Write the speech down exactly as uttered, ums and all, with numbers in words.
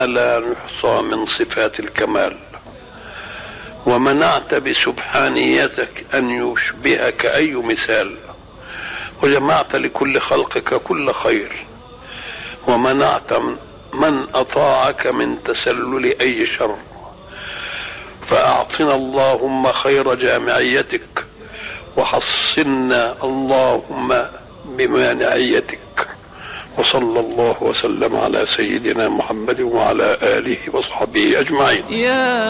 لا نحصى من صفات الكمال، ومنعت بسبحانيتك أن يشبهك أي مثال، وجمعت لكل خلقك كل خير، ومنعت من أطاعك من تسلل أي شر. فأعطنا اللهم خير جامعيتك، وحصنا اللهم بمانعيتك. وصلى الله وسلم على سيدنا محمد وعلى آله وصحبه أجمعين.